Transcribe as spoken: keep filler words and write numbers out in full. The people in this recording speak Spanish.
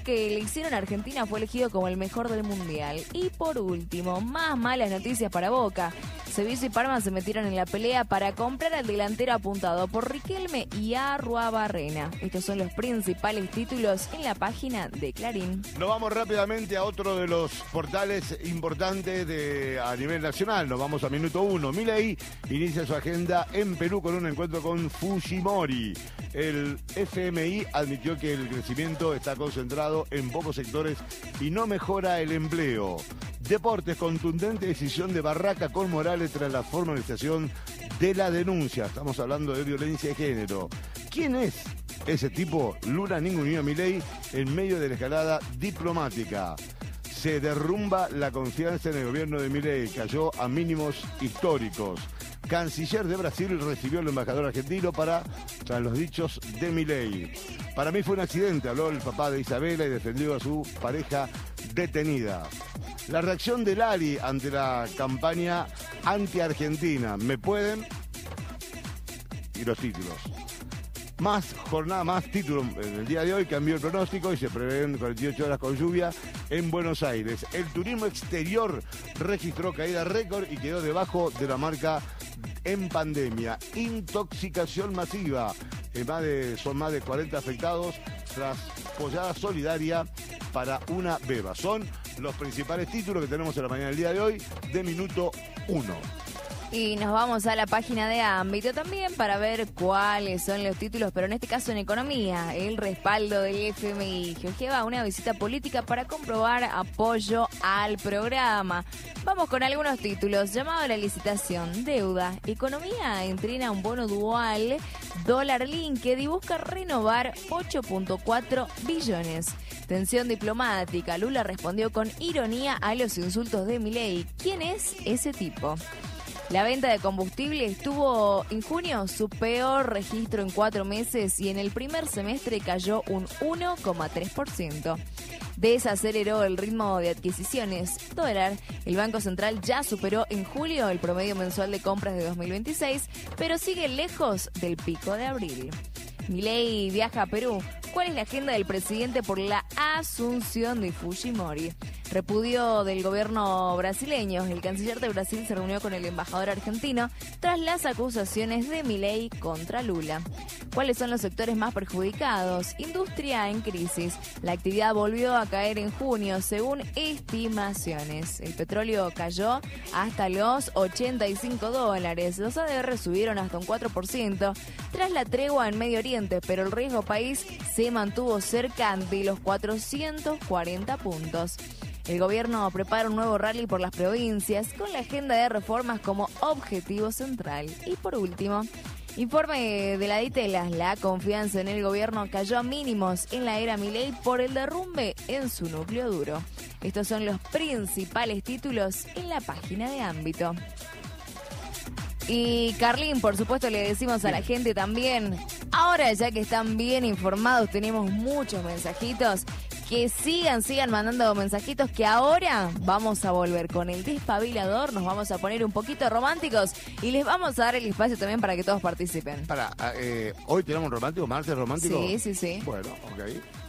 que le hicieron a Argentina fue elegido como el mejor del Mundial. Y por último, más malas noticias para Boca. Sevilla y Parma se metieron en la pelea para comprar al delantero apuntado por Riquelme y Arruabarrena. Estos son los principales títulos en la página de Clarín. Nos vamos rápidamente a otro de los portales importantes de, a nivel nacional. Nos vamos a minuto uno. Milei inicia su agenda en Perú con un encuentro con Fujimori. El F M I admitió que el crecimiento está concentrado en pocos sectores y no mejora el empleo. Deportes, contundente decisión de Barraca con Morales tras la formalización de la denuncia. Estamos hablando de violencia de género. ¿Quién es ese tipo? Lula ninguneó a Milei en medio de la escalada diplomática. Se derrumba la confianza en el gobierno de Milei, cayó a mínimos históricos. Canciller de Brasil recibió al embajador argentino para tras los dichos de Milei. Para mí fue un accidente, habló el papá de Isabela y defendió a su pareja detenida. La reacción de Lali ante la campaña anti-argentina. ¿Me pueden? Y los títulos. Más jornada, más títulos en el día de hoy. Cambió el pronóstico y se prevén cuarenta y ocho horas con lluvia en Buenos Aires. El turismo exterior registró caída récord y quedó debajo de la marca en pandemia. Intoxicación masiva. Eh, más de, son más de cuarenta afectados tras pollada solidaria para una beba. Son los principales títulos que tenemos en la mañana del día de hoy de minuto uno. Y nos vamos a la página de Ámbito también para ver cuáles son los títulos, pero en este caso en economía, el respaldo del F M I. Georgieva a una visita política para comprobar apoyo al programa. Vamos con algunos títulos. Llamado a la licitación, deuda, economía entrena un bono dual, dólar linked y busca renovar ocho punto cuatro billones. Tensión diplomática, Lula respondió con ironía a los insultos de Milei. ¿Quién es ese tipo? La venta de combustible estuvo en junio su peor registro en cuatro meses y en el primer semestre cayó un uno coma tres por ciento. Desaceleró el ritmo de adquisiciones. Dólar, el Banco Central ya superó en julio el promedio mensual de compras de dos mil veintiséis, pero sigue lejos del pico de abril. Milei viaja a Perú. ¿Cuál es la agenda del presidente por la asunción de Fujimori? Repudio del gobierno brasileño. El canciller de Brasil se reunió con el embajador argentino tras las acusaciones de Milei contra Lula. ¿Cuáles son los sectores más perjudicados? Industria en crisis. La actividad volvió a caer en junio, según estimaciones. El petróleo cayó hasta los ochenta y cinco dólares. Los A D R subieron hasta un cuatro por ciento tras la tregua en Medio Oriente, pero el riesgo país se mantuvo cerca de los cuatrocientos cuarenta puntos. El gobierno prepara un nuevo rally por las provincias con la agenda de reformas como objetivo central. Y por último, informe de la Ditela, la confianza en el gobierno cayó a mínimos en la era Milei por el derrumbe en su núcleo duro. Estos son los principales títulos en la página de Ámbito. Y Carlín, por supuesto, le decimos a la gente también, ahora ya que están bien informados, tenemos muchos mensajitos, que sigan, sigan mandando mensajitos, que ahora vamos a volver con el despabilador, nos vamos a poner un poquito románticos y les vamos a dar el espacio también para que todos participen. Para, eh, ¿hoy tenemos romántico, martes romántico? Sí, sí, sí. Bueno, ok.